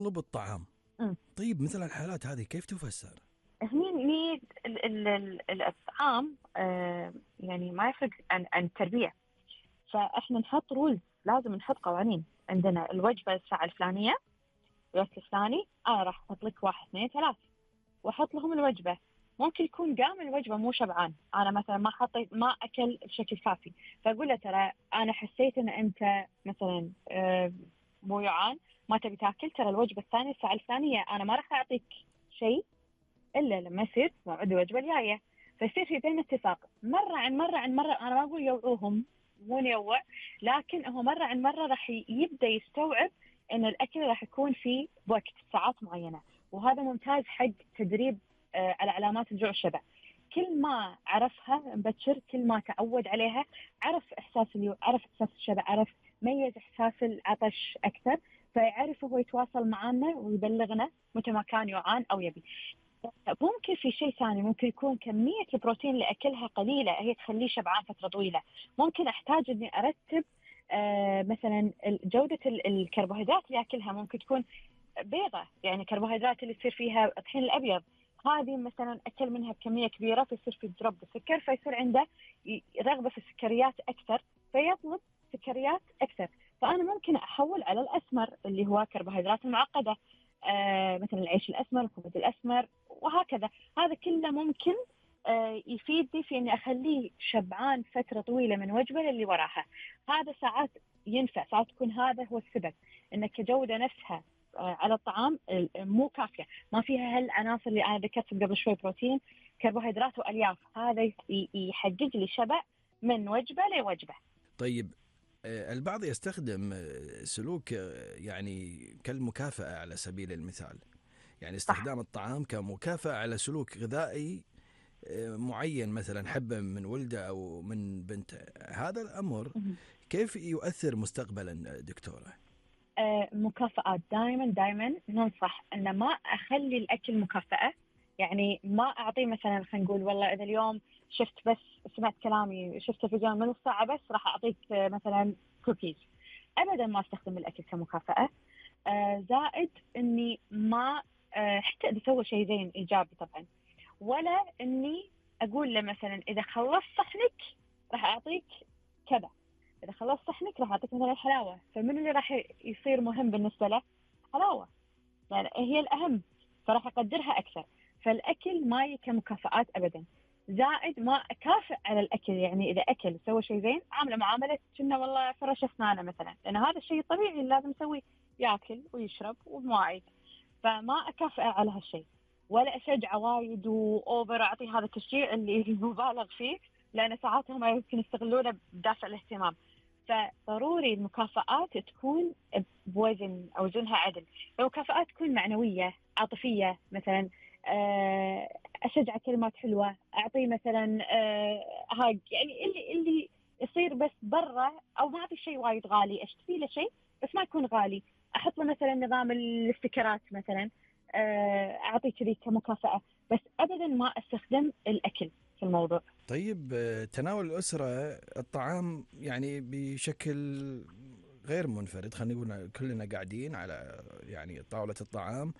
طلب الطعام. مم. طيب مثل الحالات هذه كيف تفسر؟ هني الطعام يعني ما يفرق عن التربية. فإحنا نحط رولز، لازم نحط قوانين. عندنا الوجبة الساعة الفلانية، الوقت الفلاني أنا راح أحط لك واحد اثنين ثلاث، وأحط لهم الوجبة. ممكن يكون قام الوجبة مو شبعان، أنا مثلا ما حطيت، ما أكل بشكل كافي، فأقول له ترى أنا حسيت إن أنت مثلا مو جوعان، ما تبي تاكل، ترى الوجبة الثانية الساعة الفلانية أنا ما راح أعطيك شيء إلا لما يصير موعد الوجبة الجاية. فيصير في بين اتفاق، مرة عن مرة عن مرة. أنا ما أقول يوعوهم، مو نيوع، لكن هو مرة عن مرة راح يبدأ يستوعب إن الأكل راح يكون في وقت ساعات معينة. وهذا ممتاز حق تدريب على علامات الجوع والشبع. كل ما عرفها مبكر، كل ما تعود عليها، عرف إحساس عرف إحساس الشبع، عرف ميز إحساس العطش أكثر، فيعرف هو يتواصل معنا ويبلغنا متى ما كان يوعان أو يبي. ممكن في شيء ثاني، ممكن يكون كمية البروتين اللي أكلها قليلة، هي تخليه شبعان فترة طويلة. ممكن أحتاج إني أرتب مثلا جودة الكربوهيدرات اللي أكلها. ممكن تكون بيضة، يعني كربوهيدرات اللي يصير فيها الطحين الأبيض، هذه مثلا أكل منها بكمية كبيرة فيصير في دروب بالسكر، فيصير عنده رغبة في السكريات أكثر، فيطلب سكريات أكثر. فأنا ممكن أحول على الأسمر اللي هو كربوهيدرات المعقدة، مثلا العيش الأسمر، الخبز الأسمر، وهكذا. هذا كله ممكن يفيدني في إني أخليه شبعان فترة طويلة من وجبة للي وراها. هذا ساعات ينفع، ساعات تكون هذا هو السبب، إن كجودة نفسها على الطعام مو كافية، ما فيها هالعناصر اللي أنا ذكرت قبل شوي، بروتين، كربوهيدرات وألياف. هذا يحقق لي شبع من وجبة لوجبة. طيب البعض يستخدم سلوك يعني كالمكافأة على سبيل المثال، يعني صح. استخدام الطعام كمكافأة على سلوك غذائي معين، مثلا حبه من ولده أو من بنته. هذا الأمر كيف يؤثر مستقبلا دكتورة؟ مكافآت، دائما دائما ننصح ان ما اخلي الاكل مكافأة. يعني ما اعطيه مثلا، خلينا نقول والله اذا اليوم شفت بس، سمعت كلامي، شفت الفيديو من الساعة بس، راح اعطيك مثلا كوكيز. ابدا ما استخدم الاكل كمكافأة. زائد اني ما حتى اذا سوى شيء زين ايجابي طبعا، ولا اني اقول له مثلا اذا خلصت صحنك راح اعطيك كذا، اذا خلصت صحنك راح اعطيك مثلا الحلاوه. فمن اللي راح يصير مهم بالنسبه له؟ حلاوه، يعني هي الاهم، فراح اقدرها اكثر. فالاكل ما يجي كمكافآت ابدا. زائد ما اكافئ على الاكل، يعني اذا اكل سوى شيء زين عامله معامله كنا والله فرش اسنانه مثلا، لان هذا الشيء الطبيعي اللي لازم يسويه، ياكل ويشرب ومواعيد. فما اكافئه على هالشيء، ولا اشجعه وايد واوفر، اعطيه هذا التشجيع اللي مبالغ فيه، لان ساعات هم يمكن يستغلونه بدافع الاهتمام. فضروري المكافآت تكون بوزن، اوزنها عدل. المكافآت تكون معنويه، عاطفيه مثلا، اشجع كلمات حلوه، اعطيه مثلا هاج، يعني اللي يصير بس برا، او ما اعطي شيء وايد غالي، اشتري له شيء بس ما يكون غالي. احط له مثلا نظام الاستيكرات مثلا، اعطيه كذي كمكافأة، بس ابدا ما استخدم الاكل في الموضوع. طيب تناول الأسرة الطعام يعني بشكل غير منفرد، خلينا نقول كلنا قاعدين على يعني طاولة الطعام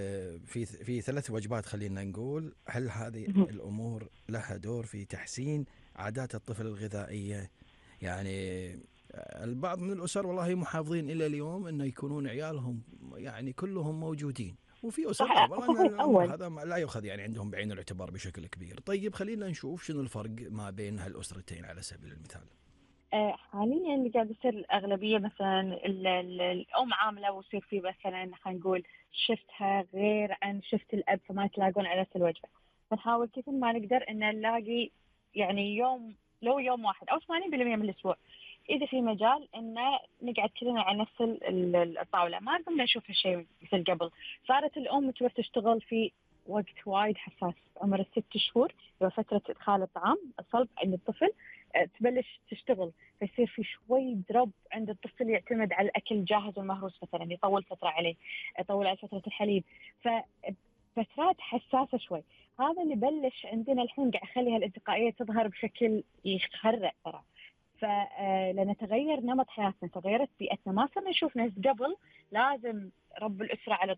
في ثلاث وجبات، خلينا نقول، هل هذه الأمور لها دور في تحسين عادات الطفل الغذائية؟ يعني البعض من الأسر والله محافظين إلى اليوم أنه يكونون عيالهم يعني كلهم موجودين، وفي أسر لا صح، والله أن صف الأمر اول. هذا لا يؤخذ يعني عندهم بعين الاعتبار بشكل كبير. طيب خلينا نشوف شنو الفرق ما بين هالأسرتين على سبيل المثال. حاليا اللي قاعد يصير الأغلبية مثلا الأم عاملة، ويصير في مثلا خلينا نقول شفتها غير عن شفت الأب، فما يتلاقون على نفس الوجبة. فنحاول كيف ما نقدر إن نلاقي يعني يوم، لو يوم واحد أو 80% من الأسبوع، إذا في مجال إن نقعد كلنا على نفس الطاولة. ما قمنا نشوف هالشيء مثل قبل. صارت الأم تروح تشتغل في وقت وايد حساس، عمر ال6 شهور، اللي هو فترة إدخال الطعام الصلب عند الطفل، تبلش تشتغل، فيصير في شوي دروب عند الطفل، يعتمد على الأكل الجاهز والمهروس مثلا، يطول فترة عليه، يطول على فترة الحليب، ففترات حساسة شوي. هذا اللي بلش عندنا الحين، قاعد يخلي هالانتقائية تظهر بشكل يخرع ترى. فلأن تغير نمط حياتنا، تغيرت بيئتنا، ما صرنا نشوف ناس قبل لازم رب الأسرة على